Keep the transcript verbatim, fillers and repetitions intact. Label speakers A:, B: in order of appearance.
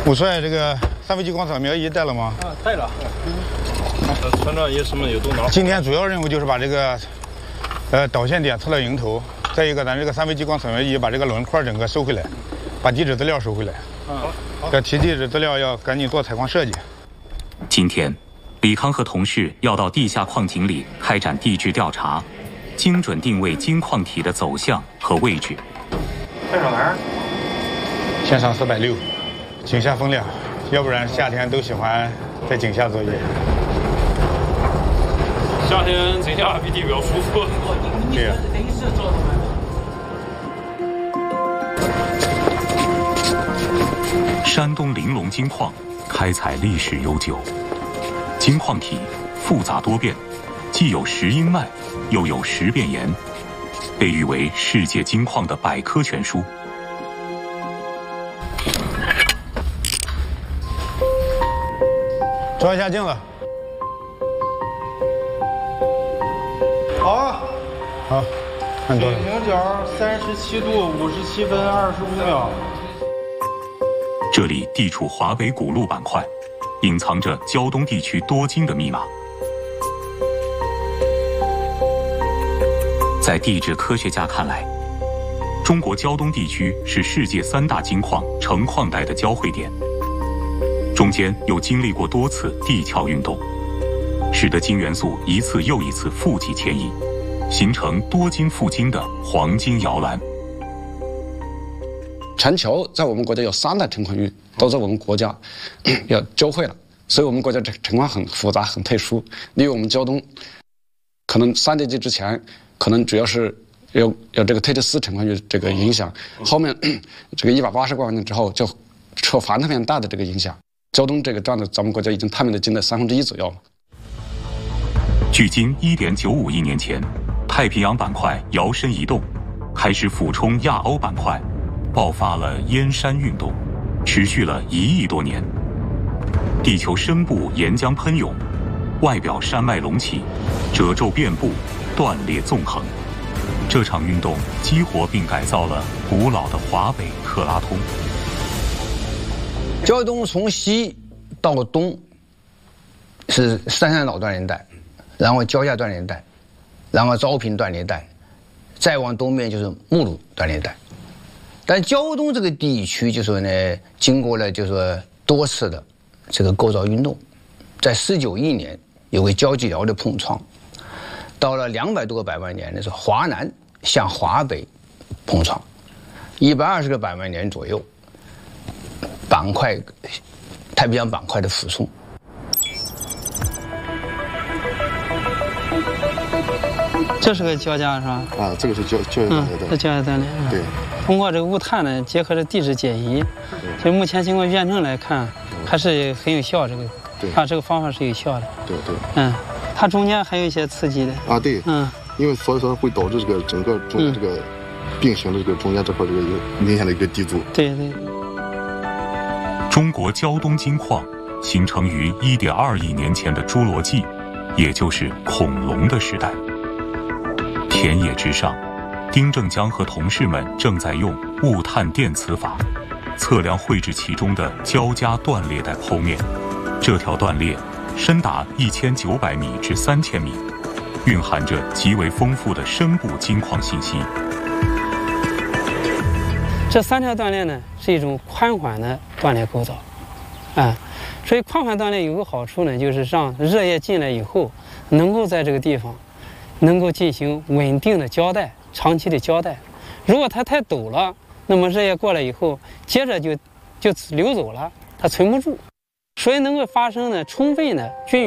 A: 武帅，这个三维激光扫描仪带了吗？
B: 啊，带了。嗯，船长也什么也都拿。
A: 今天主要任务就是把这个，呃，导线点测到迎头，再一个咱这个三维激光扫描仪把这个轮廓整个收回来，把地质资料收回来。嗯，好。要提地质资料要赶紧做采矿设计。
C: 今天，李康和同事要到地下矿井里开展地质调查，精准定位金矿体的走向和位置。
B: 多少玩？
A: 先上四百六，井下风凉，要不然夏天都喜欢在井下作业。
B: 夏天井下比地表舒服。
A: 对呀。
C: 山东临龙金矿开采历史悠久，金矿体复杂多变，既有石英脉，又有石变岩，被誉为世界金矿的百科全书。
A: 照一下镜子。
B: 好。
A: 好，看多少？
B: 水平角三十七度五十七分二十五秒。
C: 这里地处华北古路板块，隐藏着胶东地区多金的密码。在地质科学家看来，中国胶东地区是世界三大金矿成矿带的交汇点，中间又经历过多次地壳运动，使得金元素一次又一次富集迁移，形成多金富金的黄金摇篮。
D: 全球在我们国家有三大成矿域都在我们国家要交汇了，所以我们国家这情况很复杂很特殊。例如我们胶东，可能三叠纪之前可能主要是有有这个特特斯成矿域这个影响，后面这个一百八十万年之后就受环太平洋大的这个影响，胶东这个占的咱们国家已经太平的近的三分之一左右了。
C: 距今一点九五亿年前，太平洋板块摇身一动，开始俯冲亚欧板块。爆发了燕山运动，持续了一亿多年。地球深部岩浆喷涌，外表山脉隆起，褶皱遍布，断裂纵横。这场运动激活并改造了古老的华北克拉通。
E: 胶东从西到东是三山老断裂带，然后焦下断裂带，然后昭平断裂带，再往东面就是木鲁断裂带。但胶东这个地区就说呢，经过了就说多次的这个构造运动，在十九亿年有个交际寮的碰撞，到了两百多个百万年的时候，华南向华北碰撞，一百二十个百万年左右，板块太平洋板块的俯冲。
F: 这是个胶架是吧？
G: 啊，这个是胶胶
F: 嗯，这胶架断裂。嗯、对。通过这个雾探呢，结合着地质解析，就目前经过验证来看，还是很有效。这个，
G: 对
F: 啊，这个方法是有效的。
G: 对对。
F: 嗯，它中间还有一些刺激的。
G: 啊，对。
F: 嗯。
G: 因为所以说会导致这个整个中间这个并行的这个中间这块这个有明显的一个地阻。
F: 对对。
C: 中国胶东金矿形成于一点二亿年前的侏罗纪，也就是恐龙的时代。田野之上，丁正江和同事们正在用雾探电磁法测量绘制其中的胶痂断裂带剖面。这条断裂深达一千九百米至三千米，蕴含着极为丰富的深部金矿信息。
F: 这三条断裂呢，是一种宽缓的断裂构造，啊，所以宽缓断裂有个好处呢，就是让热液进来以后，能够在这个地方能够进行稳定的交代，长期的交代。如果它太陡了，那么热液过来以后，接着就就流走了，它存不住。所以能够发生呢充分的均匀